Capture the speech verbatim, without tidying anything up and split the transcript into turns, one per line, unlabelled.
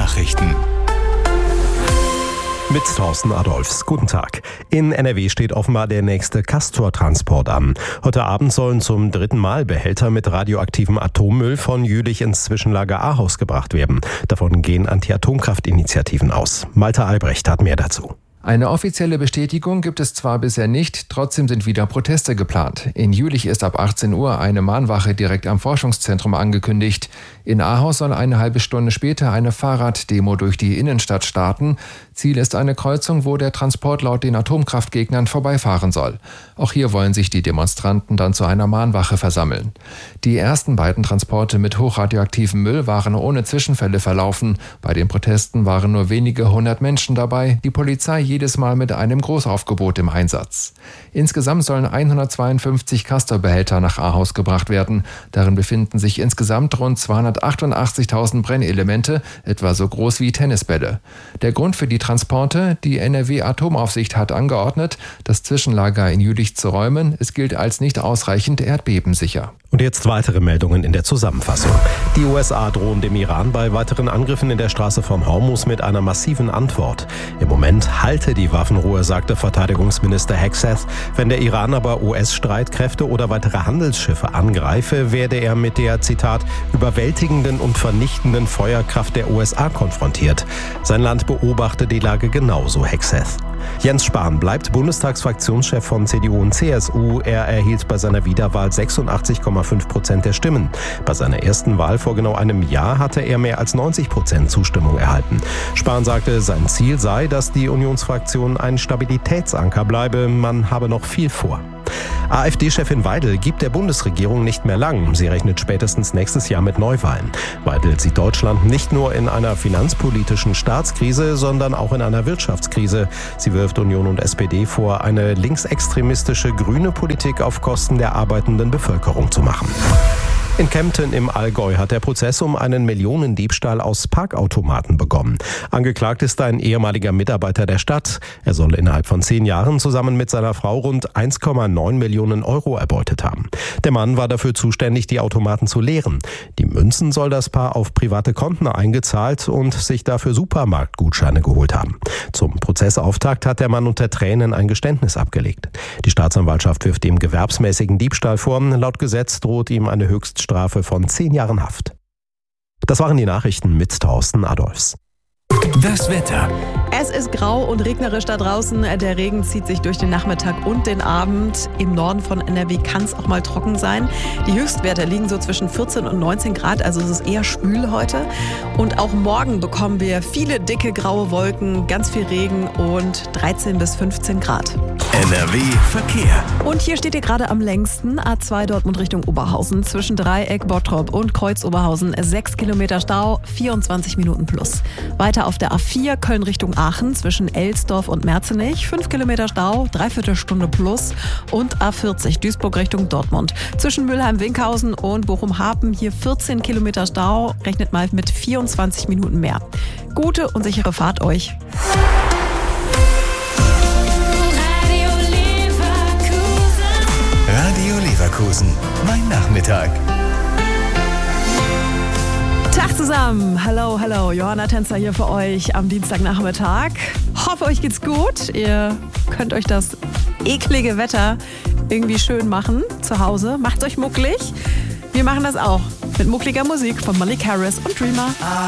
Nachrichten.
Mit Thorsten Adolfs. Guten Tag. In N R W steht offenbar der nächste Castor-Transport an. Heute Abend sollen zum dritten Mal Behälter mit radioaktivem Atommüll von Jülich ins Zwischenlager Ahaus gebracht werden. Davon gehen Anti-Atomkraft-Initiativen aus. Malte Albrecht hat mehr dazu.
Eine offizielle Bestätigung gibt es zwar bisher nicht, trotzdem sind wieder Proteste geplant. In Jülich ist ab achtzehn Uhr eine Mahnwache direkt am Forschungszentrum angekündigt. In Ahaus soll eine halbe Stunde später eine Fahrraddemo durch die Innenstadt starten. Ziel ist eine Kreuzung, wo der Transport laut den Atomkraftgegnern vorbeifahren soll. Auch hier wollen sich die Demonstranten dann zu einer Mahnwache versammeln. Die ersten beiden Transporte mit hochradioaktivem Müll waren ohne Zwischenfälle verlaufen. Bei den Protesten waren nur wenige hundert Menschen dabei. Die Polizei jedes Mal mit einem Großaufgebot im Einsatz. Insgesamt sollen hundertzweiundfünfzig Castor-Behälter nach Ahaus gebracht werden. Darin befinden sich insgesamt rund zweihundertachtundachtzigtausend Brennelemente, etwa so groß wie Tennisbälle. Der Grund für die Transporte: die N R W-Atomaufsicht hat angeordnet, das Zwischenlager in Jülich zu räumen. Es gilt als nicht ausreichend erdbebensicher.
Und jetzt weitere Meldungen in der Zusammenfassung. Die U S A drohen dem Iran bei weiteren Angriffen in der Straße von Hormuz mit einer massiven Antwort. Im Moment halte die Waffenruhe, sagte Verteidigungsminister Hegseth. Wenn der Iran aber U S-Streitkräfte oder weitere Handelsschiffe angreife, werde er mit der, Zitat, überwältigenden und vernichtenden Feuerkraft der U S A konfrontiert. Sein Land beobachte die Lage genauso, Hegseth. Jens Spahn bleibt Bundestagsfraktionschef von C D U und C S U. Er erhielt bei seiner Wiederwahl sechsundachtzig Komma fünf Prozent der Stimmen. Bei seiner ersten Wahl vor genau einem Jahr hatte er mehr als neunzig Prozent Zustimmung erhalten. Spahn sagte, sein Ziel sei, dass die Unionsfraktion ein Stabilitätsanker bleibe. Man habe noch viel vor. AfD-Chefin Weidel gibt der Bundesregierung nicht mehr lang. Sie rechnet spätestens nächstes Jahr mit Neuwahlen. Weidel sieht Deutschland nicht nur in einer finanzpolitischen Staatskrise, sondern auch in einer Wirtschaftskrise. Sie wirft Union und S P D vor, eine linksextremistische grüne Politik auf Kosten der arbeitenden Bevölkerung zu machen. In Kempten im Allgäu hat der Prozess um einen Millionendiebstahl aus Parkautomaten begonnen. Angeklagt ist ein ehemaliger Mitarbeiter der Stadt. Er soll innerhalb von zehn Jahren zusammen mit seiner Frau rund eins Komma neun Millionen Euro erbeutet haben. Der Mann war dafür zuständig, die Automaten zu leeren. Die Münzen soll das Paar auf private Konten eingezahlt und sich dafür Supermarktgutscheine geholt haben. Zum Prozessauftakt hat der Mann unter Tränen ein Geständnis abgelegt. Die Staatsanwaltschaft wirft ihm gewerbsmäßigen Diebstahl vor. Laut Gesetz droht ihm eine Höchststrafe Strafe von zehn Jahren Haft. Das waren die Nachrichten mit Thorsten Adolfs.
Das Wetter.
Es ist grau und regnerisch da draußen. Der Regen zieht sich durch den Nachmittag und den Abend. Im Norden von N R W kann es auch mal trocken sein. Die Höchstwerte liegen so zwischen vierzehn und neunzehn Grad, also es ist eher schwül heute. Und auch morgen bekommen wir viele dicke graue Wolken, ganz viel Regen und dreizehn bis fünfzehn Grad.
N R W Verkehr.
Und hier steht ihr gerade am längsten, A zwei Dortmund Richtung Oberhausen, zwischen Dreieck, Bottrop und Kreuz Oberhausen, sechs Kilometer Stau, vierundzwanzig Minuten plus. Weiter auf der A vier Köln Richtung Aachen, zwischen Elsdorf und Merzenich, fünf Kilometer Stau, dreiviertel Stunde plus. Und A vierzig Duisburg Richtung Dortmund, zwischen Mülheim-Winkhausen und Bochum-Hapen, hier vierzehn Kilometer Stau, rechnet mal mit vierundzwanzig Minuten mehr. Gute und sichere Fahrt euch.
Radio Leverkusen. Mein Nachmittag.
Tag zusammen. Hallo, hallo. Johanna Tänzer hier für euch am Dienstagnachmittag. Hoffe, euch geht's gut. Ihr könnt euch das eklige Wetter irgendwie schön machen zu Hause. Macht's euch mucklig. Wir machen das auch mit muckliger Musik von Malik Harris und Dreamer.